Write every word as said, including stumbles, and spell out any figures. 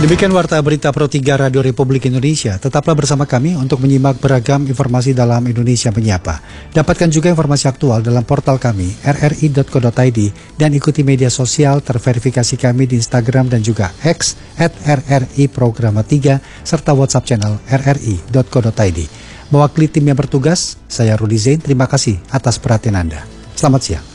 Demikian Warta Berita Pro tiga Radio Republik Indonesia. Tetaplah bersama kami untuk menyimak beragam informasi dalam Indonesia Menyapa. Dapatkan juga informasi aktual dalam portal kami r r i dot co dot i d dan ikuti media sosial terverifikasi kami di Instagram dan juga X at r r i programa tiga serta WhatsApp channel r r i dot co dot i d. Mewakili tim yang bertugas, saya Rudi Zain. Terima kasih atas perhatian Anda. Selamat siang.